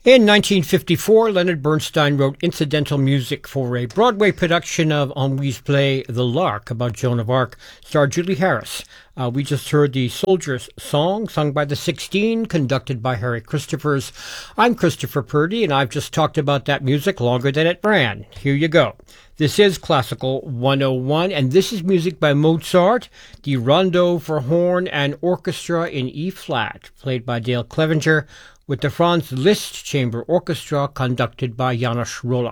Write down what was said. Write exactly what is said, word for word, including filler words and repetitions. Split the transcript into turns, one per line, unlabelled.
In nineteen fifty-four, Leonard Bernstein wrote incidental music for a Broadway production of Henri's play The Lark about Joan of Arc, starred Julie Harris. Uh, we just heard the Soldier's Song, sung by the Sixteen, conducted by Harry Christophers. I'm Christopher Purdy, and I've just talked about that music longer than it ran. Here you go. This is Classical one oh one, and this is music by Mozart, the Rondo for Horn and Orchestra in E-flat, played by Dale Clevenger, with the Franz Liszt Chamber Orchestra conducted by Janos Rolla.